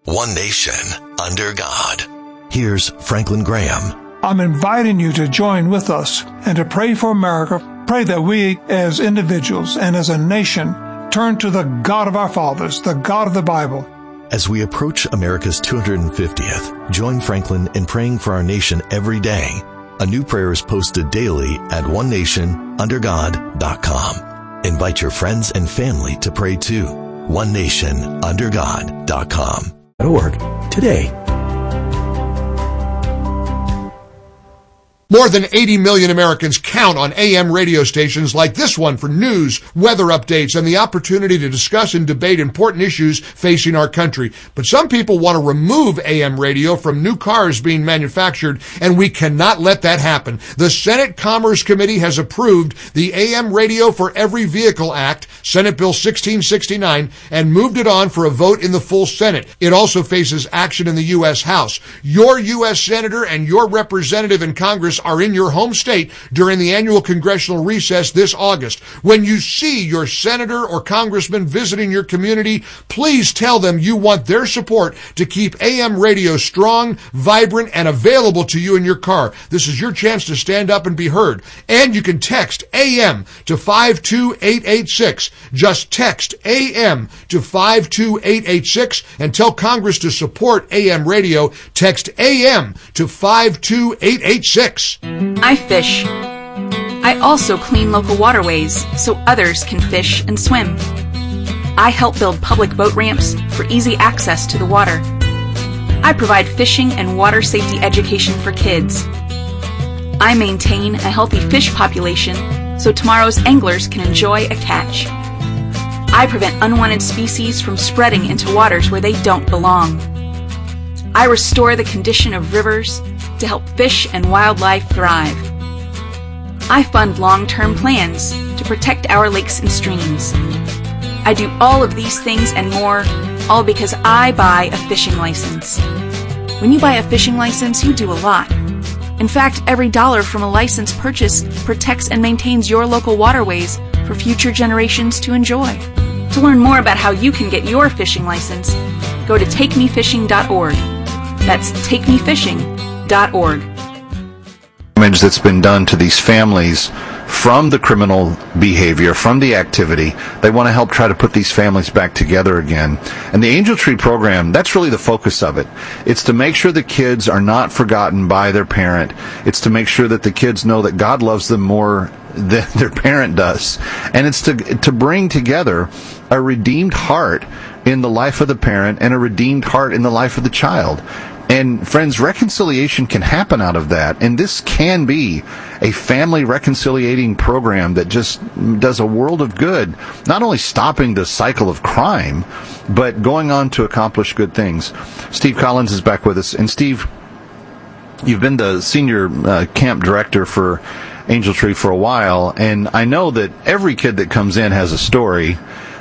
one nation, under God. Here's Franklin Graham. I'm inviting you to join with us and to pray for America. Pray that we as individuals and as a nation turn to the God of our fathers, the God of the Bible. As we approach America's 250th, join Franklin in praying for our nation every day. A new prayer is posted daily at onenationundergod.com. Invite your friends and family to pray too. onenationundergod.com. Today. More than 80 million Americans count on AM radio stations like this one for news, weather updates, and the opportunity to discuss and debate important issues facing our country. But some people want to remove AM radio from new cars being manufactured, and we cannot let that happen. The Senate Commerce Committee has approved the AM Radio for Every Vehicle Act, Senate Bill 1669, and moved it on for a vote in the full Senate. It also faces action in the U.S. House. Your U.S. Senator and your representative in Congress are in your home state during the annual congressional recess this August. When you see your senator or congressman visiting your community, please tell them you want their support to keep AM radio strong, vibrant, and available to you in your car. This is your chance to stand up and be heard. And you can text AM to 52886. Just text AM to 52886 and tell Congress to support AM radio. Text AM to 52886. I fish. I also clean local waterways so others can fish and swim. I help build public boat ramps for easy access to the water. I provide fishing and water safety education for kids. I maintain a healthy fish population so tomorrow's anglers can enjoy a catch. I prevent unwanted species from spreading into waters where they don't belong. I restore the condition of rivers to help fish and wildlife thrive. I fund long-term plans to protect our lakes and streams. I do all of these things and more, all because I buy a fishing license. When you buy a fishing license, you do a lot. In fact, every dollar from a license purchase protects and maintains your local waterways for future generations to enjoy. To learn more about how you can get your fishing license, go to takemefishing.org. That's takemefishing.org. Damage that's been done to these families from the criminal behavior, from the activity. They want to help try to put these families back together again. And the Angel Tree program, that's really the focus of it. It's to make sure the kids are not forgotten by their parent. It's to make sure that the kids know that God loves them more than their parent does. And it's to bring together a redeemed heart in the life of the parent and a redeemed heart in the life of the child. And friends, reconciliation can happen out of that. And this can be a family reconciliating program that just does a world of good, not only stopping the cycle of crime, but going on to accomplish good things. Steve Collins is back with us. And Steve, you've been the senior camp director for Angel Tree for a while, and I know that every kid that comes in has a story.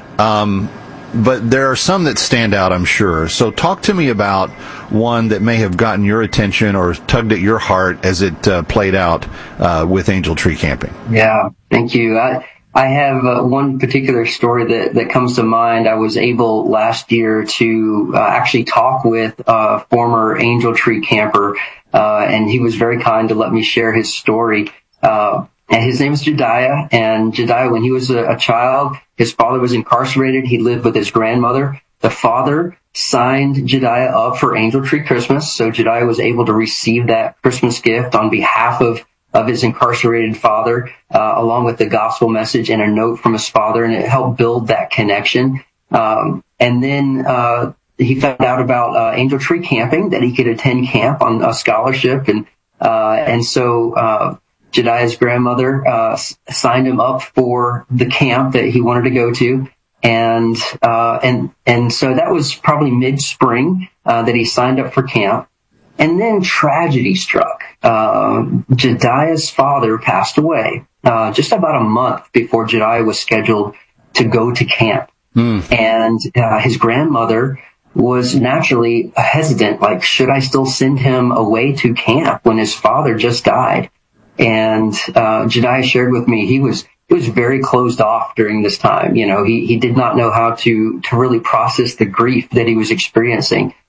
But there are some that stand out, I'm sure. So talk to me about one that may have gotten your attention or tugged at your heart as it played out with Angel Tree Camping. Yeah, thank you. I have one particular story that comes to mind. I was able last year to actually talk with a former Angel Tree camper, and he was very kind to let me share his story. And his name is Jediah. And Jediah, when he was a child, his father was incarcerated. He lived with his grandmother. The father signed Jediah up for Angel Tree Christmas. So Jediah was able to receive that Christmas gift on behalf of his incarcerated father, along with the gospel message and a note from his father. And it helped build that connection. And then he found out about Angel Tree Camping, that he could attend camp on a scholarship. And so Jediah's grandmother signed him up for the camp that he wanted to go to, and so that was probably mid-spring that he signed up for camp. And then tragedy struck. Jediah's father passed away just about a month before Jediah was scheduled to go to camp. And his grandmother was naturally hesitant, like, should I still send him away to camp when his father just died? And Jediah shared with me he was very closed off during this time. You know, he did not know how to really process the grief that he was experiencing.